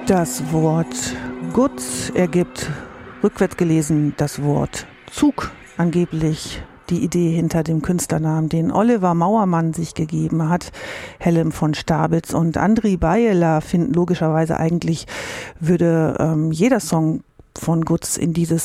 Das Wort Gutz ergibt rückwärts gelesen das Wort Zug, angeblich die Idee hinter dem Künstlernamen, den Oliver Mauermann sich gegeben hat. Helm von Stabitz und Andri Bayeler finden logischerweise eigentlich, würde jeder Song von Gutz in dieses